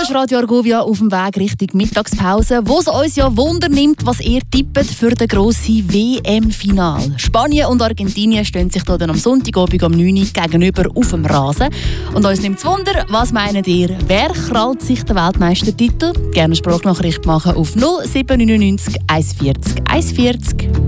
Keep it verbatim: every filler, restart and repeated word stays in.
ist Radio Argovia auf dem Weg Richtung Mittagspause, wo es uns ja Wunder nimmt, was ihr tippt für den grossen W M-Final. Spanien und Argentinien stehen sich dann am Sonntagabend um neun Uhr gegenüber auf dem Rasen. Und uns nimmt es Wunder, was meint ihr, wer krallt sich den Weltmeistertitel? Gerne eine Sprachnachricht machen auf null sieben neun neun eins vier eins eins vier.